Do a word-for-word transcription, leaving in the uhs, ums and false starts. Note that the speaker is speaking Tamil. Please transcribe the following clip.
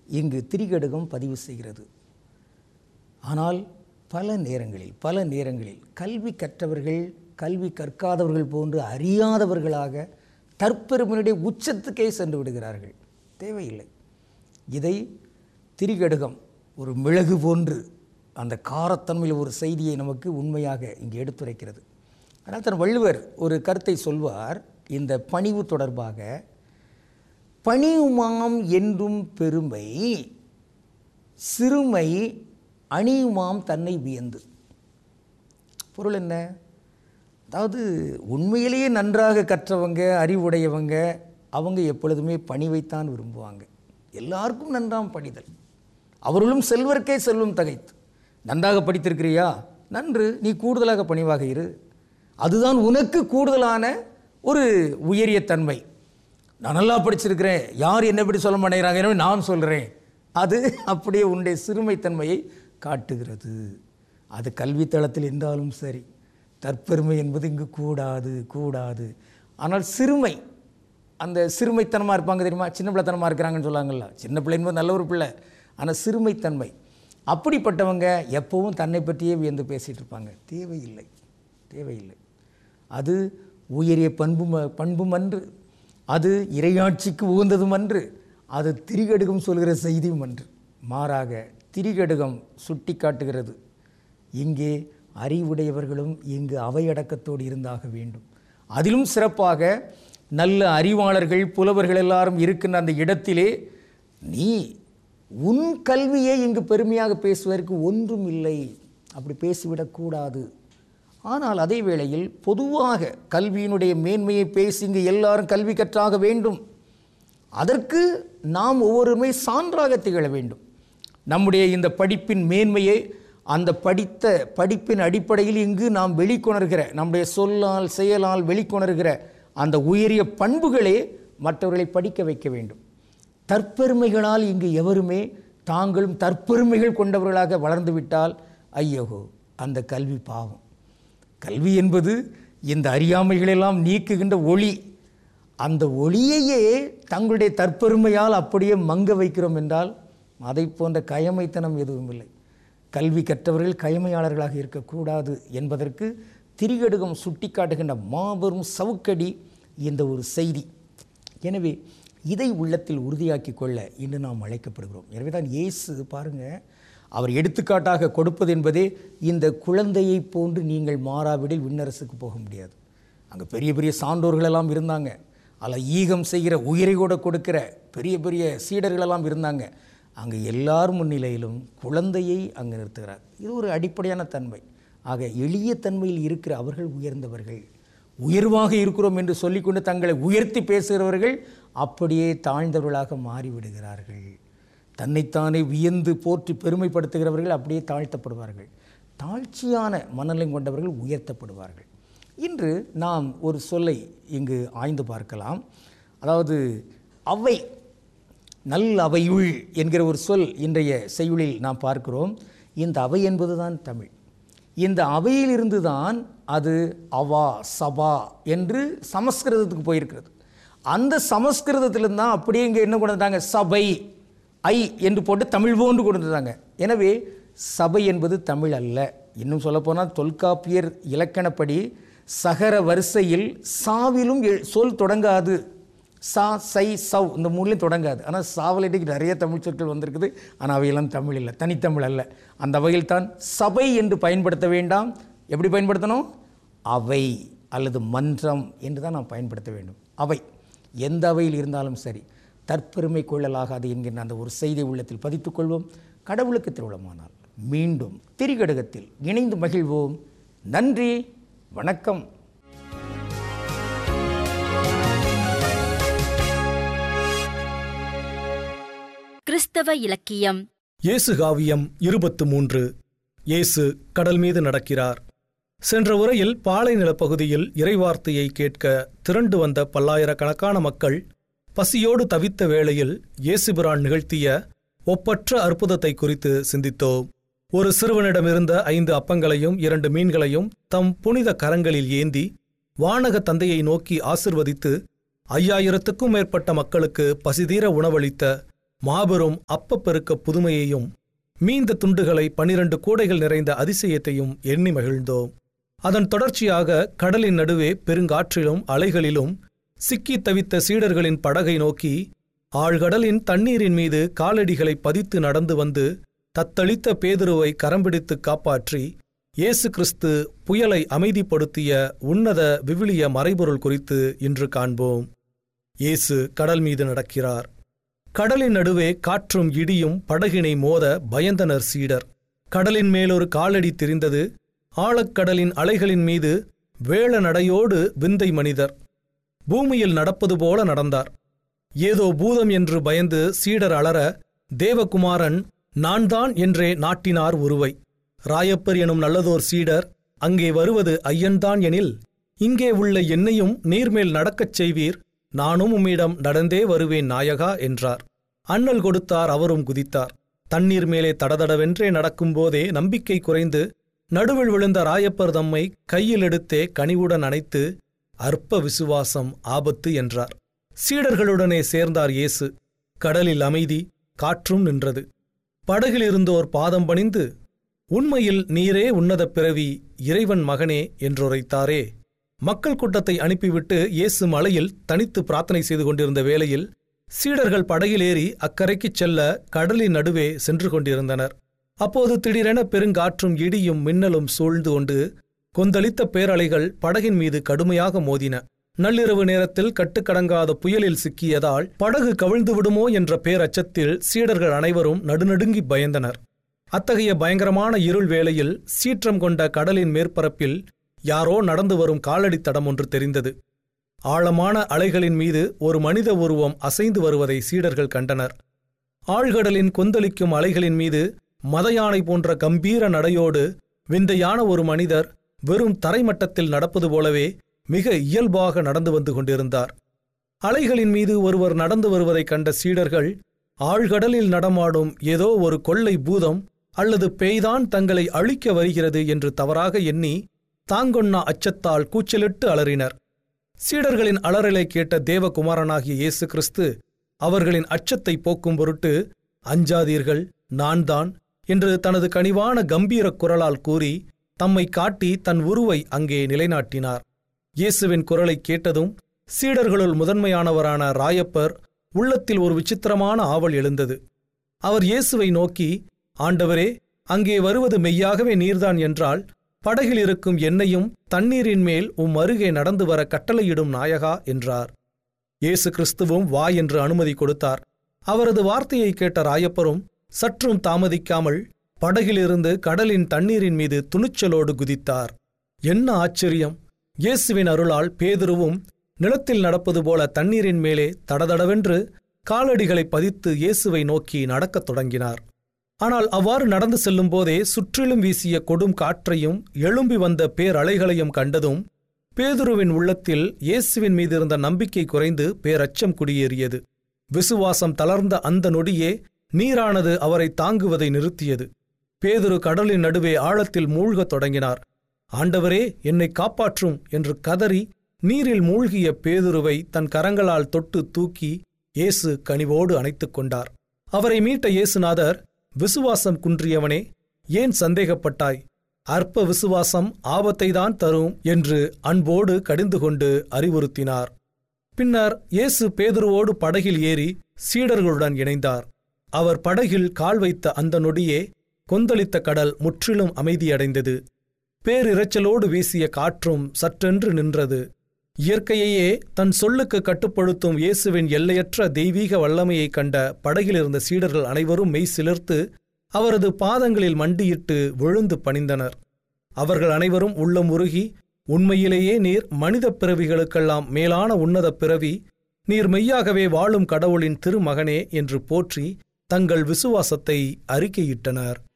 இங்கு திரிகடுகம் பதிவு செய்கிறது. ஆனால் பல நேரங்களில் பல நேரங்களில் கல்வி கற்றவர்கள் கல்வி கற்காதவர்கள் போன்று அறியாதவர்களாக தற்பெருமையுடைய உச்சத்துக்கே சென்று விடுகிறார்கள். தேவையில்லை. இதை திரிகடுகம் ஒரு மிளகு போன்று அந்த காரத்தன்மையில் ஒரு செய்தியை நமக்கு உண்மையாக இங்கே எடுத்துரைக்கிறது. அதனால் தன் வள்ளுவர் ஒரு கருத்தை சொல்வார் இந்த பணிவு தொடர்பாக. பணியுமாம் என்றும் பெருமை, சிறுமை அணியுமாம் தன்னை வியந்து. பொருள் என்ன? அதாவது உண்மையிலேயே நன்றாக கற்றவங்க அறிவுடையவங்க அவங்க எப்பொழுதுமே பணிவைத்தான் விரும்புவாங்க. எல்லாருக்கும் நன்றாம் பணிதல். அவர்களும் செல்வர்க்கே செல்வம் தகைத்து. நன்றாக படித்திருக்கிறியா? நன்று, நீ கூடுதலாக பணிவாக இரு. அதுதான் உனக்கு கூடுதலான ஒரு உயரிய தன்மை. நான் நல்லா படிச்சிருக்கிறேன், யார் என்ன எப்படி சொல்ல மாட்டேங்கிறாங்க, எனவே நான் சொல்கிறேன். அது அப்படியே உன்னுடைய சிறுமைத்தன்மையை காட்டுகிறது. அது கல்வித்தளத்தில் இருந்தாலும் சரி, தற்பெருமை என்பது இங்கு கூடாது கூடாது. ஆனால் சிறுமை, அந்த சிறுமைத்தனமாக இருப்பாங்க தெரியுமா, சின்ன பிள்ளைத்தனமாக இருக்கிறாங்கன்னு சொல்லாங்கல்ல. சின்ன பிள்ளை என்பது நல்ல ஒரு பிள்ளை, ஆனால் சிறுமைத்தன்மை, அப்படிப்பட்டவங்க எப்போவும் தன்னை பற்றியே வியந்து பேசிகிட்டு இருப்பாங்க. தேவையில்லை தேவையில்லை. அது உயரிய பண்பும் பண்பும் அன்று, அது இறையாட்சிக்கு உகந்ததும் அன்று, அது திரிகடுகம் சொல்கிற செய்தியும் அன்று. மாறாக திரிகடுகம் சுட்டி காட்டுகிறது, இங்கே அறிவுடையவர்களும் இங்கு அவையடக்கத்தோடு இருந்தாக வேண்டும். அதிலும் சிறப்பாக நல்ல அறிவாளர்கள் புலவர்கள் எல்லாரும் இருக்கின்ற அந்த இடத்திலே நீ உன் கல்வியை இங்கு பெருமையாக பேசுவதற்கு ஒன்றும் இல்லை, அப்படி பேசிவிடக்கூடாது. ஆனால் அதே வேளையில் பொதுவாக கல்வியினுடைய மேன்மையை பேசி இங்கு எல்லாரும் கல்வி கற்றாக வேண்டும். அதற்கு நாம் ஒவ்வொருமே சான்றாக திகழ வேண்டும். நம்முடைய இந்த படிப்பின் மேன்மையை அந்த படித்த படிப்பின் அடிப்படையில் இங்கு நாம் வெளிக்கொணர்கிற, நம்முடைய சொல்லால் செயலால் வெளிக்கொணர்கிற அந்த உயரிய பண்புகளே மற்றவர்களை படிக்க வைக்க வேண்டும். தற்பெருமைகளால் இங்கு எவருமே தாங்களும் தற்பெருமைகள் கொண்டவர்களாக வளர்ந்துவிட்டால் ஐயோ, அந்த கல்வி பாவம். கல்வி என்பது இந்த அறியாமைகளெல்லாம் நீக்குகின்ற ஒளி. அந்த ஒளியையே தங்களுடைய தற்பெருமையால் அப்படியே மங்க வைக்கிறோம் என்றால் அதை போன்ற கயமைத்தனம் எதுவும் இல்லை. கல்வி கற்றவர்கள் கயமையாளர்களாக இருக்கக்கூடாது என்பதற்கு திரிகடுகம் சுட்டி காட்டுகின்ற மாபெரும் சவுக்கடி இந்த ஒரு செய்தி. எனவே இதை உள்ளத்தில் உறுதியாக்கி கொள்ள இன்று நாம் அழைக்கப்படுகிறோம். எனவே தான் இயேசு பாருங்கள், அவர் எடுத்துக்காட்டாக கொடுப்பது என்பதே இந்த குழந்தையை போன்று நீங்கள் மாறாவிடில் விண்ணரசுக்கு போக முடியாது. அங்கே பெரிய பெரிய சான்றோர்களெல்லாம் இருந்தாங்க, அதில் ஈகம் செய்கிற உயிரை கூட கொடுக்கிற பெரிய பெரிய சீடர்களெல்லாம் இருந்தாங்க. அங்கே எல்லார் முன்னிலையிலும் குழந்தையை அங்கே நிறுத்துகிறார். இது ஒரு அடிப்படையான தன்மை. ஆக எளிய தன்மையில் இருக்கிற அவர்கள் உயர்ந்தவர்கள். உயர்வாக இருக்கிறோம் என்று சொல்லிக்கொண்டு தங்களை உயர்த்தி பேசுகிறவர்கள் அப்படியே தாழ்ந்தவர்களாக மாறிவிடுகிறார்கள். தன்னைத்தானே வியந்து போற்றி பெருமைப்படுத்துகிறவர்கள் அப்படியே தாழ்த்தப்படுவார்கள். தாழ்ச்சியான மனநிலை கொண்டவர்கள் உயர்த்தப்படுவார்கள். இன்று நாம் ஒரு சொல்லை இங்கு ஆய்ந்து பார்க்கலாம். அதாவது அவை, நல் அவையுள் என்கிற ஒரு சொல் இன்றைய செய்யுளில் நாம் பார்க்கிறோம். இந்த அவை என்பதுதான் தமிழ். இந்த அவையிலிருந்து தான் அது அவா சபா என்று சமஸ்கிருதத்துக்கு போயிருக்கிறது. அந்த சமஸ்கிருதத்திலிருந்து தான் அப்படியே இங்கே என்ன கொண்டு வந்தாங்க, சபை ஐ என்று போட்டு தமிழ் போன்று கொண்டு வந்தாங்க. எனவே சபை என்பது தமிழ் அல்ல. இன்னும் சொல்லப்போனால் தொல்காப்பியர் இலக்கணப்படி சகர வரிசையில் சாவிலும் சொல் தொடங்காது. சா சை சவ் இந்த மூணுலையும் தொடங்காது. ஆனால் சாவல் இன்றைக்கு நிறைய தமிழ் சொற்கள் வந்திருக்குது, ஆனால் அவையெல்லாம் தமிழ் இல்லை, தனித்தமிழ் அல்ல. அந்த வகையில் தான் சபை என்று பயன்படுத்த வேண்டாம். எப்படி பயன்படுத்தணும்? அவை அல்லது மன்றம் என்று தான் நாம் பயன்படுத்த வேண்டும். அவை எந்த அவையில் இருந்தாலும் சரி, தற்பெருமை கொள்ளலாகாது என்கின்ற அந்த ஒரு செய்தி உள்ளத்தில் பதித்துக் கொள்வோம். கடவுளுக்கு திருவிழமானால் மீண்டும் திரிகடுகத்தில் இணைந்து மகிழ்வோம். நன்றி, வணக்கம். கிறிஸ்தவ இலக்கியம். இயேசு காவியம் இருபத்து மூன்று. இயேசு கடல் மீது நடக்கிறார். சென்ற உரையில் பாலை நிலப்பகுதியில் இறைவார்த்தையை கேட்க திரண்டு வந்த பல்லாயிரக்கணக்கான மக்கள் பசியோடு தவித்த வேளையில் இயேசுபிரான் நிகழ்த்திய ஒப்பற்ற அற்புதத்தை குறித்து சிந்தித்தோம். ஒரு சிறுவனிடமிருந்த ஐந்து அப்பங்களையும் இரண்டு மீன்களையும் தம் புனித கரங்களில் ஏந்தி வானக தந்தையை நோக்கி ஆசிர்வதித்து ஐயாயிரத்துக்கும் மேற்பட்ட மக்களுக்கு பசிதீர உணவளித்த மாபெரும் அப்பப்பெருக்க புதுமையையும் மீந்த துண்டுகளை பனிரண்டு கூடைகள் நிறைந்த அதிசயத்தையும் எண்ணி மகிழ்ந்தோம். அதன் தொடர்ச்சியாக கடலின் நடுவே பெருங்காற்றிலும் அலைகளிலும் சிக்கி தவித்த சீடர்களின் படகை நோக்கி ஆழ்கடலின் தண்ணீரின் மீது காலடிகளை பதித்து நடந்து வந்து தத்தளித்த பேதுருவை கரம்பிடித்து காப்பாற்றி இயேசு கிறிஸ்து புயலை அமைதிப்படுத்திய உன்னத விவிலிய மறைபொருள் குறித்து இன்று காண்போம். இயேசு கடல் மீது நடக்கிறார். கடலின் நடுவே காற்றும் இடியும் படகினை மோத பயந்தனர் சீடர். கடலின் மேலொரு காலடி தெரிந்தது. ஆழக்கடலின் அலைகளின் மீது வேள நடையோடு விந்தை மனிதர் பூமியில் நடப்பது போல நடந்தார். ஏதோ பூதம் என்று பயந்து சீடர் அலற தேவகுமாரன் நான் தான் என்றே நாட்டினார் உருவை. ராயப்பர் எனும் நல்லதோர் சீடர் அங்கே வருவது ஐயன்தான் எனில் இங்கே உள்ள என்னையும் நீர்மேல் நடக்கச் செய்வீர், நானும் உம்மிடம் நடந்தே வருவேன் நாயகா என்றார். அண்ணல் கொடுத்தார், அவரும் குதித்தார். தண்ணீர் மேலே தடதடவென்றே நடக்கும்போதே நம்பிக்கை குறைந்து நடுவில் விழுந்த ராயப்பர் தம்மை கையில் எடுத்தே கனிவுடன் அணைத்து அற்ப விசுவாசம் ஆபத்து என்றார். சீடர்களுடனே சேர்ந்தார் இயேசு. கடலில் அமைதி, காற்றும் நின்றது. படகிலிருந்தோர் பாதம் பணிந்து உண்மையில் நீரே உன்னத பிறவி, இறைவன் மகனே என்றுரைத்தாரே. மக்கள் கூட்டத்தை அனுப்பிவிட்டு இயேசு மலையில் தனித்து பிரார்த்தனை செய்து கொண்டிருந்த வேளையில் சீடர்கள் படகிலேறி அக்கரைக்குச் செல்ல கடலின் நடுவே சென்று கொண்டிருந்தனர். அப்போது திடீரென பெருங்காற்றும் இடியும் மின்னலும் சூழ்ந்து கொண்டு கொந்தளித்த பேரலைகள் படகின் மீது கடுமையாக மோதின. நள்ளிரவு நேரத்தில் கட்டுக்கடங்காத புயலில் சிக்கியதால் படகு கவிழ்ந்து விடுமோ என்ற பேரச்சத்தில் சீடர்கள் அனைவரும் நடுநடுங்கி பயந்தனர். அத்தகைய பயங்கரமான இருள் வேளையில் சீற்றம் கொண்ட கடலின் மேற்பரப்பில் யாரோ நடந்து வரும் காலடி தடம் ஒன்று தெரிந்தது. ஆழமான அலைகளின் மீது ஒரு மனித உருவம் அசைந்து வருவதை சீடர்கள் கண்டனர். ஆழ்கடலின் கொந்தளிக்கும் அலைகளின் மீது மதயானை போன்ற கம்பீர நடையோடு விந்தையான ஒரு மனிதர் வெறும் தரைமட்டத்தில் நடப்பது போலவே மிக இயல்பாக நடந்து வந்து கொண்டிருந்தார். அலைகளின் மீது ஒருவர் நடந்து வருவதைக் கண்ட சீடர்கள் ஆழ்கடலில் நடமாடும் ஏதோ ஒரு கொள்ளை பூதம் அல்லது பேய்தான் தங்களை அழிக்க வருகிறது என்று தவறாக எண்ணி தாங்கொண்ணா அச்சத்தால் கூச்சலிட்டு அலறினர். சீடர்களின் அலறலை கேட்ட தேவகுமாரனாகிய இயேசு கிறிஸ்து அவர்களின் அச்சத்தை போக்கும் பொருட்டு அஞ்சாதீர்கள், நான் தான் என்று தனது கனிவான கம்பீர குரலால் கூறி தம்மை காட்டி தன் உருவை அங்கே நிலைநாட்டினார். இயேசுவின் குரலை கேட்டதும் சீடர்களுள் முதன்மையானவரான ராயப்பர் உள்ளத்தில் ஒரு விசித்திரமான ஆவல் எழுந்தது. அவர் இயேசுவை நோக்கி, ஆண்டவரே, அங்கே வருவது மெய்யாகவே நீர்தான் என்றால் படகில் இருக்கும் என்னையும் தண்ணீரின் மேல் உம் அருகே நடந்து வர கட்டளையிடும் நாயகா என்றார். இயேசு கிறிஸ்துவும் வா என்று அனுமதி கொடுத்தார். அவரது வார்த்தையை கேட்ட ராயப்பரும் சற்றும் தாமதிக்காமல் படகிலிருந்து கடலின் தண்ணீரின் மீது துணிச்சலோடு குதித்தார். என்ன ஆச்சரியம்! இயேசுவின் அருளால் பேதுருவும் நிலத்தில் நடப்பது போல தண்ணீரின் மேலே தடதடவென்று காலடிகளை பதித்து இயேசுவை நோக்கி நடக்கத் தொடங்கினார். ஆனால் அவ்வாறு நடந்து செல்லும் போதே சுற்றிலும் வீசிய கொடும் காற்றையும் எழும்பி வந்த பேரலைகளையும் கண்டதும் பேதுருவின் உள்ளத்தில் இயேசுவின் மீதிருந்த நம்பிக்கை குறைந்து பேரச்சம் குடியேறியது. விசுவாசம் தளர்ந்த அந்த நொடியே நீரானது அவரை தாங்குவதை நிறுத்தியது. பேதுரு கடலின் நடுவே ஆழத்தில் மூழ்கத் தொடங்கினார். ஆண்டவரே, என்னை காப்பாற்றும் என்று கதறி நீரில் மூழ்கிய பேதுருவை தன் கரங்களால் தொட்டு தூக்கி இயேசு கனிவோடு அணைத்துக் கொண்டார். அவரை மீட்ட இயேசுநாதர், விசுவாசம் குன்றியவனே, ஏன் சந்தேகப்பட்டாய்? அற்ப விசுவாசம் ஆபத்தை தான் தரும் என்று அன்போடு கடிந்து கொண்டு அறிவுறுத்தினார். பின்னர் இயேசு பேதுருவோடு படகில் ஏறி சீடர்களுடன் இணைந்தார். அவர் படகில் கால் வைத்த அந்த நொடியே கொந்தளித்த கடல் முற்றிலும் அமைதியடைந்தது. பேரிரைச்சலோடு வீசிய காற்றும் சற்றென்று நின்றது. இயற்கையையே தன் சொல்லுக்கு கட்டுப்படுத்தும் இயேசுவின் எல்லையற்ற தெய்வீக வல்லமையைக் கண்ட படகிலிருந்த சீடர்கள் அனைவரும் மெய் சிலிர்த்து அவரது பாதங்களில் மண்டியிட்டு விழுந்து பணிந்தனர். அவர்கள் அனைவரும் உள்ளம் உருகி, உண்மையிலேயே நீர் மனித பிறவிகளுக்கெல்லாம் மேலான உன்னத பிறவி, நீர் மெய்யாகவே வாழும் கடவுளின் திருமகனே என்று போற்றி தங்கள் விசுவாசத்தை அறிக்கையிட்டனர்.